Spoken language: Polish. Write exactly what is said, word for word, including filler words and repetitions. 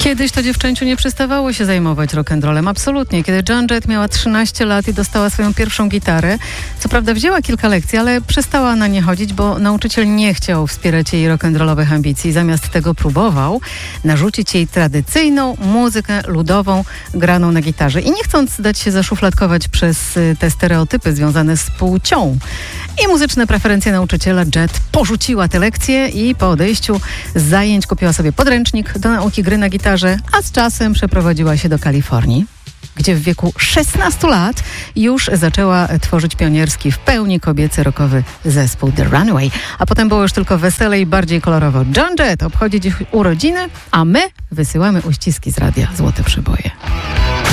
Kiedyś to dziewczęciu nie przestawało się zajmować rock'n'rollem, absolutnie. Kiedy Joan Jett miała trzynaście lat i dostała swoją pierwszą gitarę, co prawda wzięła kilka lekcji, ale przestała na nie chodzić, bo nauczyciel nie chciał wspierać jej rock'n'rollowych ambicji. Zamiast tego próbował narzucić jej tradycyjną muzykę ludową, graną na gitarze. I nie chcąc dać się zaszufladkować przez te stereotypy związane z płcią i muzyczne preferencje nauczyciela, Jett porzuciła te lekcje i po odejściu z zajęć kupiła sobie podręcznik do nauki gry na gitarze, a z czasem przeprowadziła się do Kalifornii, gdzie w wieku szesnastu lat już zaczęła tworzyć pionierski, w pełni kobiecy rockowy zespół The Runaway. A potem było już tylko weselej i bardziej kolorowo. Joan Jett obchodzi dziś urodziny, a my wysyłamy uściski z radia Złote Przeboje.